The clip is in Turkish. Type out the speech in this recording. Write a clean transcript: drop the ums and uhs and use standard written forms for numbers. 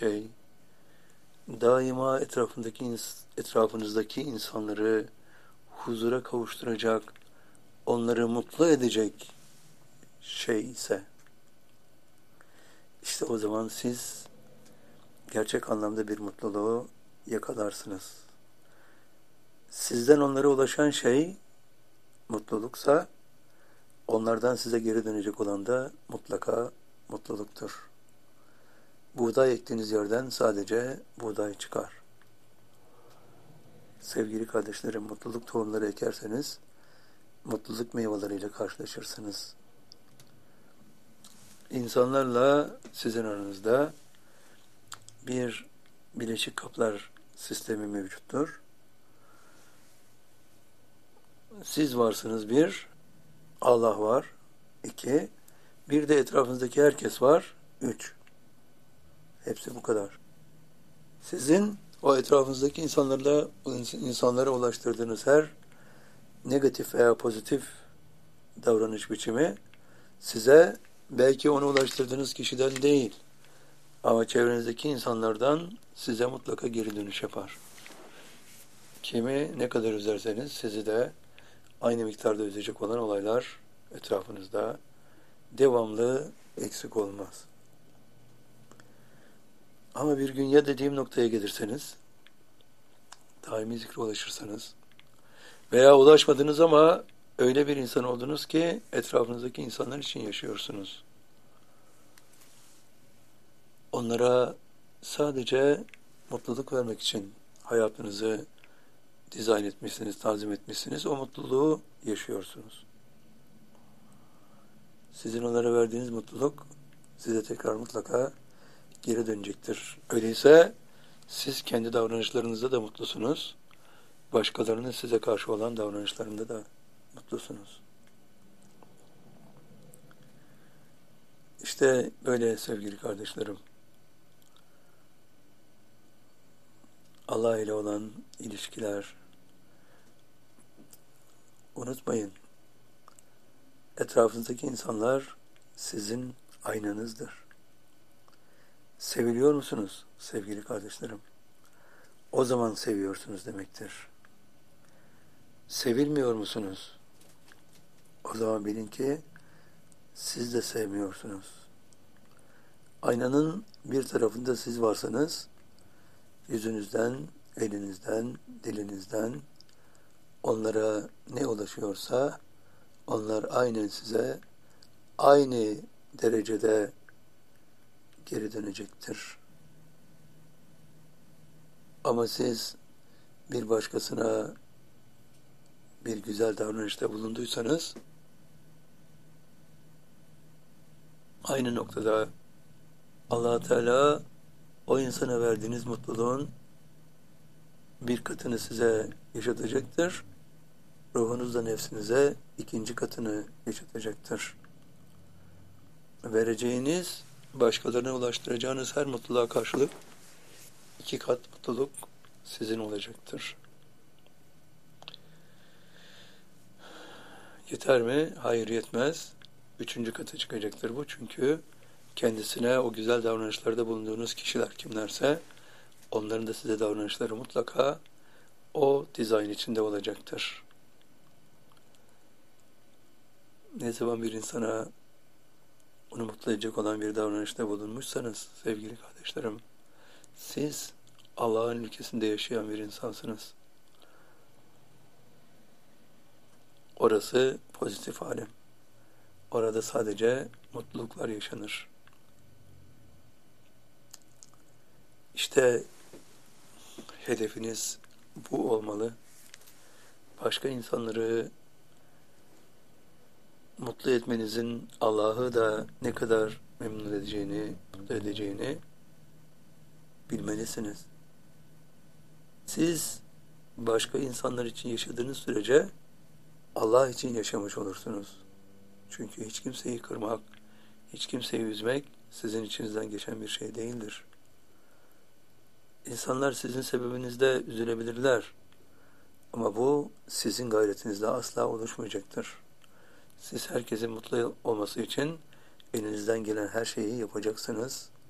şey, daima etrafınızdaki insanları huzura kavuşturacak, onları mutlu edecek şey ise, işte o zaman siz gerçek anlamda bir mutluluğu yakalarsınız. Sizden onlara ulaşan şey mutluluksa, onlardan size geri dönecek olan da mutlaka mutluluktur. Buğday ektiğiniz yerden sadece buğday çıkar. Sevgili kardeşlerim, mutluluk tohumları ekerseniz, mutluluk meyveleriyle karşılaşırsınız. İnsanlarla sizin aranızda bir bileşik kaplar sistemi mevcuttur. Siz varsınız bir, Allah var iki, bir de etrafınızdaki herkes var üç. Hepsi bu kadar. Sizin o etrafınızdaki insanlara ulaştırdığınız her negatif veya pozitif davranış biçimi size belki onu ulaştırdığınız kişiden değil ama çevrenizdeki insanlardan size mutlaka geri dönüş yapar. Kimi ne kadar üzerseniz sizi de aynı miktarda üzecek olan olaylar etrafınızda devamlı eksik olmaz. Ama bir gün ya dediğim noktaya gelirseniz, daimi zikre ulaşırsanız veya ulaşmadınız ama öyle bir insan oldunuz ki etrafınızdaki insanlar için yaşıyorsunuz. Onlara sadece mutluluk vermek için hayatınızı dizayn etmişsiniz, tanzim etmişsiniz. O mutluluğu yaşıyorsunuz. Sizin onlara verdiğiniz mutluluk size tekrar mutlaka geri dönecektir. Öyleyse siz kendi davranışlarınızda da mutlusunuz. Başkalarının size karşı olan davranışlarında da mutlusunuz. İşte böyle sevgili kardeşlerim. Allah ile olan ilişkiler, unutmayın, etrafınızdaki insanlar sizin aynanızdır. Seviliyor musunuz sevgili kardeşlerim? O zaman seviyorsunuz demektir. Sevilmiyor musunuz? O zaman bilin ki siz de sevmiyorsunuz. Aynanın bir tarafında siz varsanız, yüzünüzden, elinizden, dilinizden onlara ne ulaşıyorsa onlar aynen size aynı derecede geri dönecektir. Ama siz bir başkasına bir güzel davranışta bulunduysanız aynı noktada Allah Teala o insana verdiğiniz mutluluğun bir katını size yaşatacaktır. Ruhunuzla nefsinize ikinci katını yaşatacaktır. Vereceğiniz, başkalarına ulaştıracağınız her mutluluğa karşılık 2 kat mutluluk sizin olacaktır. Yeter mi? Hayır, yetmez. 3. kata çıkacaktır bu. Çünkü kendisine o güzel davranışlarda bulunduğunuz kişiler kimlerse onların da size davranışları mutlaka o dizayn içinde olacaktır. Ne zaman bir insana onu mutlu edecek olan bir davranışta bulunmuşsanız sevgili kardeşlerim, siz Allah'ın ülkesinde yaşayan bir insansınız. Orası pozitif alem. Orada sadece mutluluklar yaşanır. İşte hedefiniz bu olmalı. Başka insanları mutlu etmenizin Allah'ı da ne kadar memnun edeceğini, mutlu edeceğini bilmelisiniz. Siz başka insanlar için yaşadığınız sürece Allah için yaşamış olursunuz. Çünkü hiç kimseyi kırmak, hiç kimseyi üzmek sizin içinizden geçen bir şey değildir. İnsanlar sizin sebebinizde üzülebilirler. Ama bu sizin gayretinizle asla oluşmayacaktır. Siz herkesin mutlu olması için elinizden gelen her şeyi yapacaksınız.